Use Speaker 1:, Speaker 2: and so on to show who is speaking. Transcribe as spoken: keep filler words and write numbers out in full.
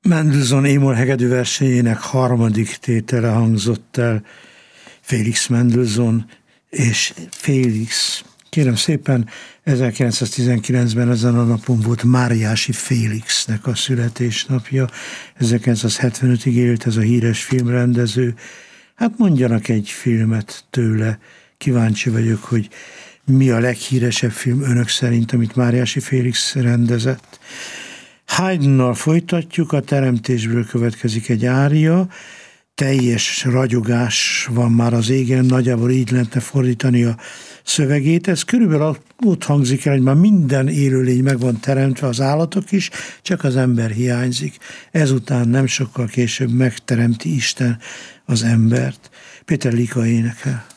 Speaker 1: Mendelssohn émol hegedű versenyének harmadik tétele hangzott el, Félix Mendelssohn és Félix. Kérem szépen, ezerkilencszáztizenkilencben ezen a napon volt Máriási Félixnek a születésnapja. ezerkilencszázhetvenötig élt ez a híres filmrendező. Hát mondjanak egy filmet tőle. Kíváncsi vagyok, hogy mi a leghíresebb film önök szerint, amit Máriási Félix rendezett. Haydnnal folytatjuk, a Teremtésből következik egy ária, teljes ragyogás van már az égen, nagyjából így lehetne fordítani a szövegét. Ez körülbelül ott hangzik el, hogy már minden élőlény meg van teremtve, az állatok is, csak az ember hiányzik. Ezután nem sokkal később megteremti Isten az embert. Péter Lika énekel.